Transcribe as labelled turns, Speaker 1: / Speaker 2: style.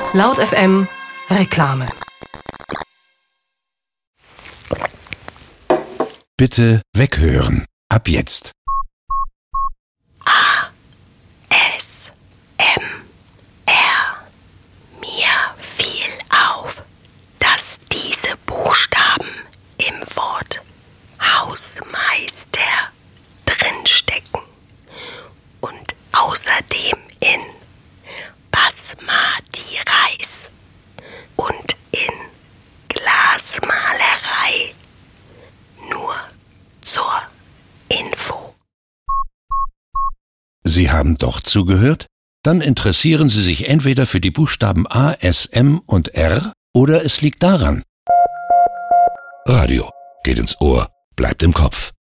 Speaker 1: Laut FM Reklame.
Speaker 2: Bitte weghören. Ab jetzt.
Speaker 3: ASMR. Mir fiel auf, dass diese Buchstaben im Wort Hausmeister drinstecken und außerdem in Basmati Reis und in Glasmalerei. Nur zur Info.
Speaker 2: Sie haben doch zugehört? Dann interessieren Sie sich entweder für die Buchstaben A, S, M und R oder es liegt daran. Radio geht ins Ohr, bleibt im Kopf.